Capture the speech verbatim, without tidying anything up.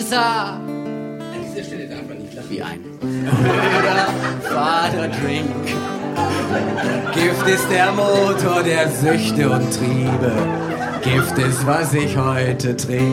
Isar. An dieser Stelle darf man nicht lachen. Wie ein blöder Vaterdrink. Gift ist der Motor der Süchte und Triebe. Gift ist, was ich heute trinke.